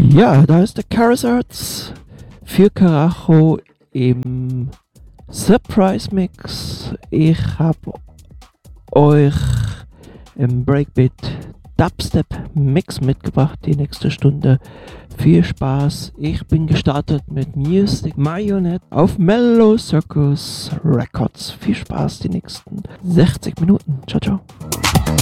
Ja, da ist der Charizards für Karacho im Surprise Mix. Ich habe euch im Breakbeat Dubstep Mix mitgebracht, die nächste Stunde. Viel Spaß. Ich bin gestartet mit Music Marionette auf Mellow Circus Records. Viel Spaß die nächsten 60 Minuten. Ciao, ciao.